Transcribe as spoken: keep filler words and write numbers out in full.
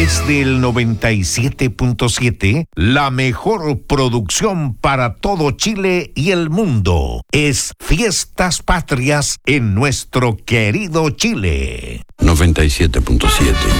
Desde el noventa y siete punto siete, la mejor producción para todo Chile y el mundo es Fiestas Patrias en nuestro querido Chile. noventa y siete punto siete